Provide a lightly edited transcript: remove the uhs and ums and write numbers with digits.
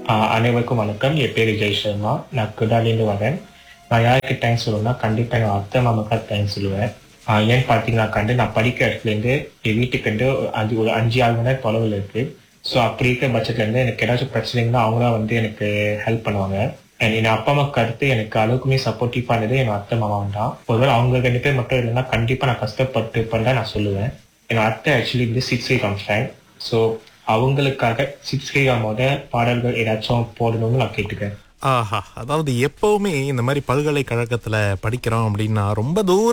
அனைவருக்கும் வணக்கம். என் பேரு ஜெய் சர்மா. நான் குடாலேருந்து வரேன். நான் யாருக்கு தேங்க்ஸ் சொல்லணும்னா, கண்டிப்பா எங்க அத்தை மாமாக்கா தேங்க்ஸ் சொல்லுவேன். ஏன்னு பார்த்தீங்கன்னாக்காண்டு, நான் படிக்கிற இடத்துலேருந்து என் வீட்டுக்கு வந்து ஒரு 5-6 மணி நேரம் தொலைவில் இருக்கு. ஸோ அப்படி இருக்கிற பட்சத்துல இருந்து எனக்கு ஏதாச்சும் பிரச்சனைங்கன்னா அவங்க தான் வந்து எனக்கு ஹெல்ப் பண்ணுவாங்க. அண்ட் என் அப்பா அம்மாவுக்கு அடுத்து எனக்கு அளவுக்குமே சப்போர்ட்டிவ் பண்ணது என் அத்தை மாமா தான். ஒருவேளை அவங்க 2 பேர் மட்டும் இல்லைன்னா கண்டிப்பா நான் கஷ்டப்பட்டு இருப்பேன் நான் சொல்லுவேன். எங்க அத்தை ஆக்சுவலி வந்து 6 ஃபேன். ஸோ அவங்களுக்காக 6 பாடல்கள் ஏதாச்சும் போடணும்னு நான் கேட்டுக்கிறேன். ஆஹா! அதாவது எப்பவுமே இந்த மாரி பல்கலைக்கழகத்துல படிக்கிறோம் அப்படின்னா, ரொம்ப தூரம்